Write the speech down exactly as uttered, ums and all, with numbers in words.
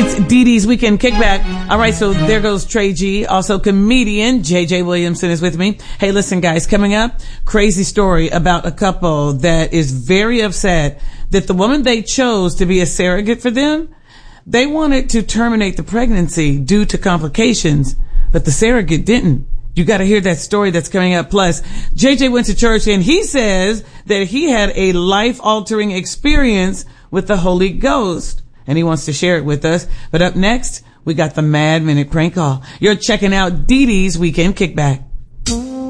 It's Dee Dee's Weekend Kickback. All right, so there goes Trey G. Also, comedian J J Williamson is with me. Hey, listen, guys, coming up, crazy story about a couple that is very upset that the woman they chose to be a surrogate for them, they wanted to terminate the pregnancy due to complications, but the surrogate didn't. You got to hear that story that's coming up. Plus, J J went to church and he says that he had a life-altering experience with the Holy Ghost. And he wants to share it with us. But up next, we got the Mad Minute Prank Call. You're checking out Dee Dee's Weekend Kickback.